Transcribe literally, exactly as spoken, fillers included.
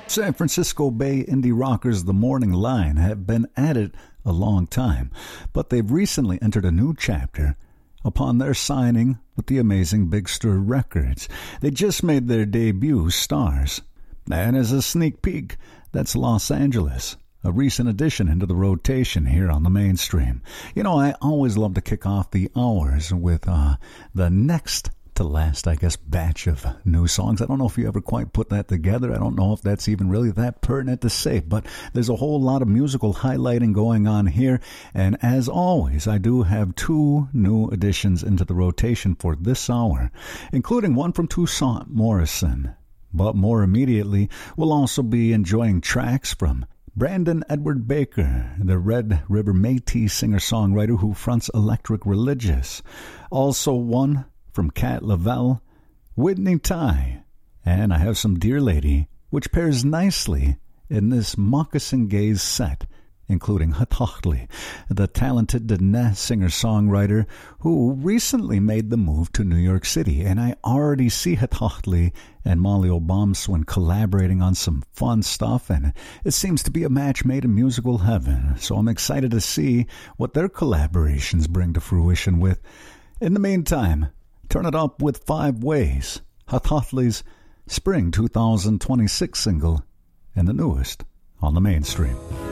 San Francisco Bay indie rockers The Morning Line have been at it a long time, but they've recently entered a new chapter upon their signing with the amazing Big Stir Records. They just made their debut, Stars. And as a sneak peek, that's Los Angeles, a recent addition into the rotation here on the mainstream. You know, I always love to kick off the hours with uh, the next to last, I guess, batch of new songs. I don't know if you ever quite put that together. I don't know if that's even really that pertinent to say, but there's a whole lot of musical highlighting going on here. And as always, I do have two new additions into the rotation for this hour, including one from Toussaint Morrison. But more immediately, we'll also be enjoying tracks from Brandon Edward Baker, the Red River Métis singer-songwriter who fronts Electric Religious. Also one from Kat Lavelle, Whitney Ty, and I have some Dear Lady, which pairs nicely in this Moccasin Gaze set, including Hatochtli, the talented Dene singer-songwriter who recently made the move to New York City. And I already see Hatochtli and Molly Obamswin collaborating on some fun stuff, and it seems to be a match made in musical heaven. So I'm excited to see what their collaborations bring to fruition with. In the meantime, turn it up with Five Ways, Hatochtli's Spring twenty twenty-six single, and the newest on the mainstream.